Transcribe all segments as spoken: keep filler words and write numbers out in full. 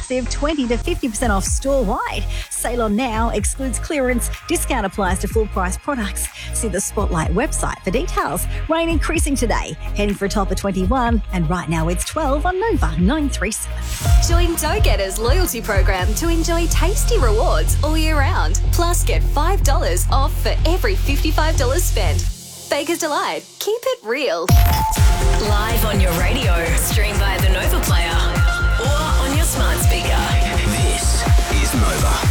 Save twenty to fifty percent off store-wide. Sale on now, excludes clearance. Discount applies to full-price products. See the Spotlight website for details. Rain increasing today, heading for a top of twenty-one, and right now it's twelve on Nova nine three seven. Join Go-Getters loyalty program to enjoy tasty rewards all year round. Plus, get five dollars off for every fifty-five dollars spent. Baker's Delight. Keep it real. Live on your radio. Stream via the Nova Player or on your smart speaker. This is Nova.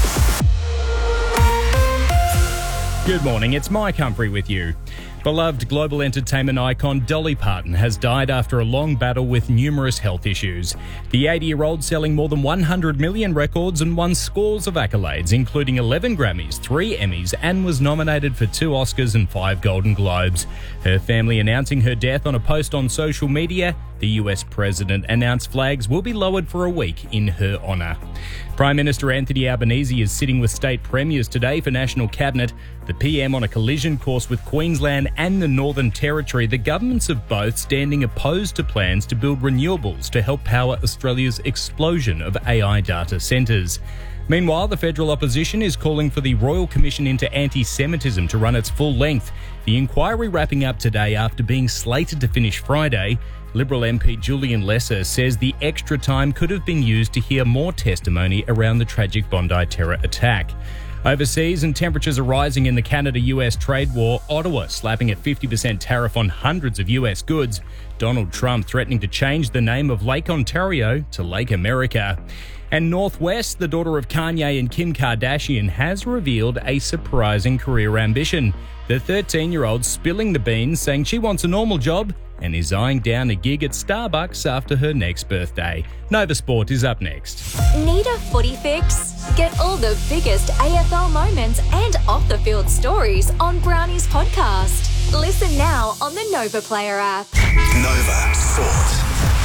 Good morning, it's Mike Humphrey with you. Beloved global entertainment icon Dolly Parton has died after a long battle with numerous health issues. The eighty-year-old selling more than one hundred million records and won scores of accolades, including eleven Grammys, three Emmys, and was nominated for two Oscars and five Golden Globes. Her family announcing her death on a post on social media. The U S president announced flags will be lowered for a week in her honour. Prime Minister Anthony Albanese is sitting with state premiers today for National Cabinet. The P M on a collision course with Queensland and the Northern Territory, the governments of both standing opposed to plans to build renewables to help power Australia's explosion of A I data centres. Meanwhile, the federal opposition is calling for the Royal Commission into Anti-Semitism to run its full length. The inquiry wrapping up today after being slated to finish Friday. Liberal M P Julian Lesser says the extra time could have been used to hear more testimony around the tragic Bondi terror attack. Overseas, and temperatures are rising in the Canada-U S trade war. Ottawa slapping a fifty percent tariff on hundreds of U S goods. Donald Trump threatening to change the name of Lake Ontario to Lake America. And Northwest, the daughter of Kanye and Kim Kardashian, has revealed a surprising career ambition. The thirteen-year-old spilling the beans, saying she wants a normal job and is eyeing down a gig at Starbucks after her next birthday. Nova Sport is up next. Need a footy fix? Get all the biggest A F L moments and off-the-field stories on Brownie's podcast. Listen now on the Nova Player app. Nova Sport.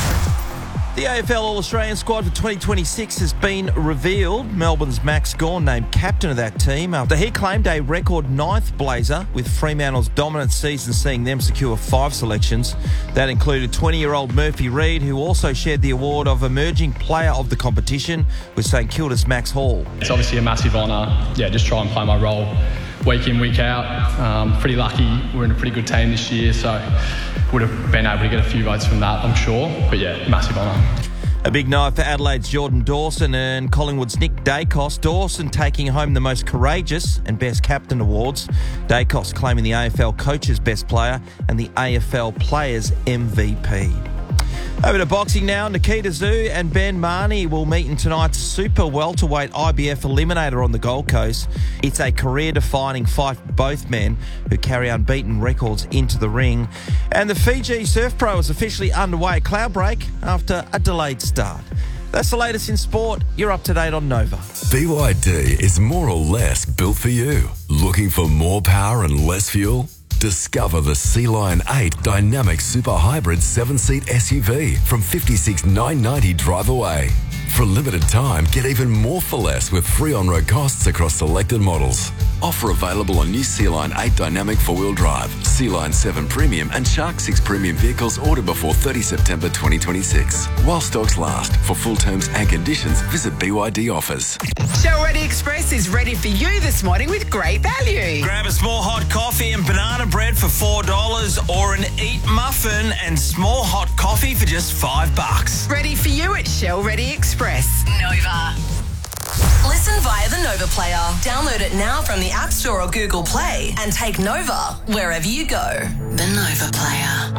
The A F L All-Australian squad for twenty twenty-six has been revealed. Melbourne's Max Gawn named captain of that team after he claimed a record ninth blazer, with Fremantle's dominant season seeing them secure five selections. That included twenty-year-old Murphy Reid, who also shared the award of Emerging Player of the competition with St Kilda's Max Hall. It's obviously a massive honour. Yeah, just try and play my role week in, week out. Um, pretty lucky. We're in a pretty good team this year, so would have been able to get a few votes from that, I'm sure. But yeah, massive honour. A big night for Adelaide's Jordan Dawson and Collingwood's Nick Dacos. Dawson taking home the most courageous and best captain awards. Dacos claiming the A F L coach's best player and the A F L player's M V P. Over to boxing now. Nikita Tszyu and Ben Marnie will meet in tonight's super welterweight I B F eliminator on the Gold Coast. It's a career-defining fight for both men, who carry unbeaten records into the ring. And the Fiji Surf Pro is officially underway at Cloudbreak after a delayed start. That's the latest in sport. You're up to date on Nova. B Y D is more or less built for you. Looking for more power and less fuel? Discover the Sea Lion eight Dynamic Super Hybrid seven-seat S U V from fifty-six thousand nine hundred ninety dollars drive away. For a limited time, get even more for less with free on-road costs across selected models. Offer available on new Sea Lion eight Dynamic four-wheel drive, Sea Lion seven Premium and Shark six Premium vehicles ordered before thirtieth September twenty twenty-six. While stocks last. For full terms and conditions, visit B Y D offers. Shell Ready Express is ready for you this morning with great value. Grab a small hot coffee and banana bread for four dollars, or an Eat muffin and small hot coffee for just five bucks. Ready for you at Shell Ready Express. Nova. Listen via the Nova Player. Download it now from the App Store or Google Play and take Nova wherever you go. The Nova Player.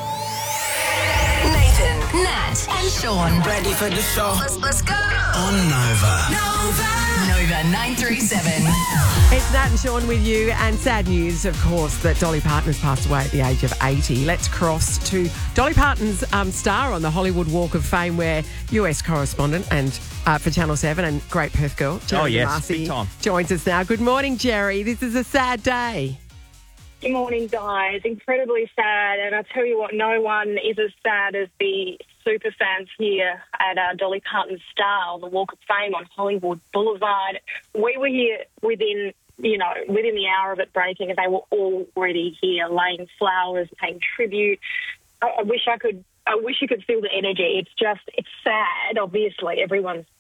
Nathan, Nat and Sean. Ready for the show? Let's, let's go. On Nova. Nova. Nova nine three seven. It's Nat and Sean with you, and sad news, of course, that Dolly Parton has passed away at the age of eighty. Let's cross to Dolly Parton's um, star on the Hollywood Walk of Fame, where U S correspondent and uh, for Channel seven and great Perth girl, Jerry Oh, yes, Marcy, big time. joins us now. Good morning, Jerry. This is a sad day. Good morning, guys. Incredibly sad, and I tell you what, no one is as sad as the super fans here at uh, Dolly Parton's Star on the Walk of Fame on Hollywood Boulevard. We were here within, you know, within the hour of it breaking, and they were already here laying flowers, paying tribute. I, I wish I could. I wish you could feel the energy. It's just, it's sad. Obviously, everyone's